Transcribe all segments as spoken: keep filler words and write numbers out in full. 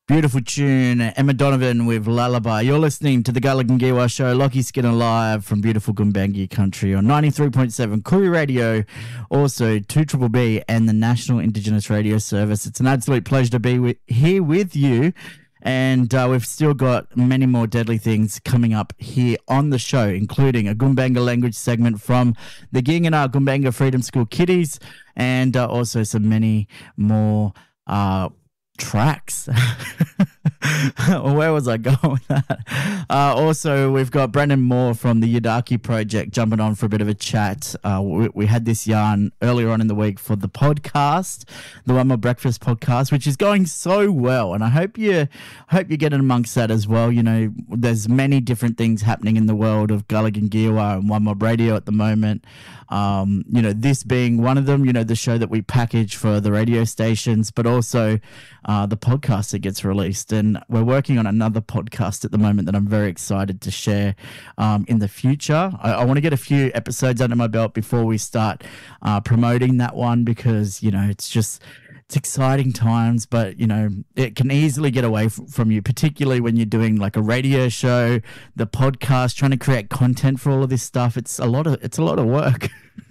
Beautiful tune, Emma Donovan with Lullaby. You're listening to the Gullah Giwa Show, Lockie Skinner live from beautiful Gumbaynggirr country on ninety-three point seven Koori Radio, also two B B B and the National Indigenous Radio Service. It's an absolute pleasure to be with, here with you, and uh, we've still got many more deadly things coming up here on the show, including a Gumbaynggirr language segment from the Gingana Gumbaynggirr Freedom School Kiddies, and uh, also some many more uh tracks. Where was I going with that? Uh, also, we've got Brendan Moore from the Yidaki Project jumping on for a bit of a chat. Uh, we, we had this yarn earlier on in the week for the podcast, the One More Breakfast podcast, which is going so well, and I hope you hope you get in amongst that as well. You know, there's many different things happening in the world of Gullah Giwa and One More Radio at the moment. Um, you know, this being one of them, you know, the show that we package for the radio stations, but also uh, the podcast that gets released. And we're working on another podcast at the moment that I'm very excited to share um, in the future. I, I want to get a few episodes under my belt before we start uh, promoting that one, because, you know, it's just... it's exciting times, but, you know, it can easily get away f- from you, particularly when you're doing like a radio show, the podcast, trying to create content for all of this stuff. It's a lot of, it's a lot of work.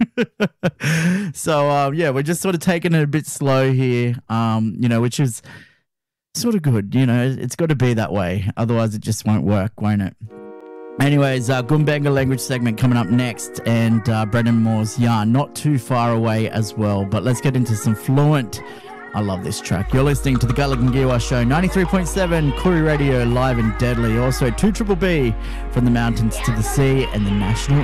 so, um, yeah, we're just sort of taking it a bit slow here, um, you know, which is sort of good. You know, it's got to be that way. Otherwise it just won't work, won't it? Anyways, uh, Gumbaynggirr language segment coming up next, and uh, Brendan Moore's yarn not too far away as well. But let's get into some fluent. I love this track. You're listening to the Gullah Giwa Show, ninety-three point seven Koori Radio, live and deadly. Also two B B B from the mountains to the sea and the National